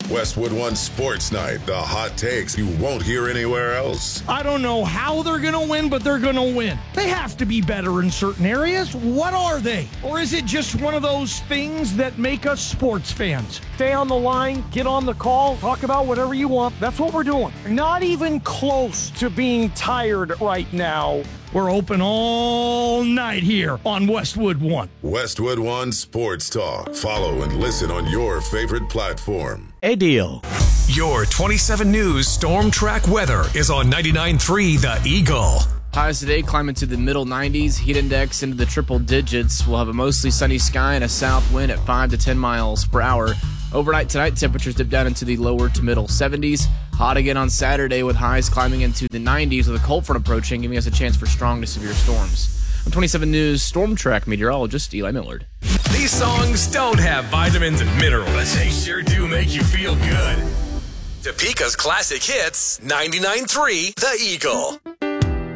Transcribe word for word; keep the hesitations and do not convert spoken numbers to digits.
Westwood One Sports Night, the hot takes you won't hear anywhere else. I don't know how they're going to win, but they're going to win. They have to be better in certain areas. What are they? Or is it just one of those things that make us sports fans? Stay on the line, get on the call, talk about whatever you want. That's what we're doing. Not even close to being tired right now. We're open all night here on Westwood One. Westwood One Sports Talk. Follow and listen on your favorite platform. A deal. Your twenty-seven News Storm Track weather is on ninety-nine point three The Eagle. Highs today climb into the middle nineties, heat index into the triple digits. We'll have a mostly sunny sky and a south wind at five to ten miles per hour. Overnight tonight, temperatures dip down into the lower to middle seventies. Hot again on Saturday with highs climbing into the nineties with a cold front approaching, giving us a chance for strong to severe storms. I'm twenty-seven News Storm Track meteorologist Eli Millard. These songs don't have vitamins and minerals, but they sure do make you feel good. Topeka's classic hits, ninety-nine point three The Eagle.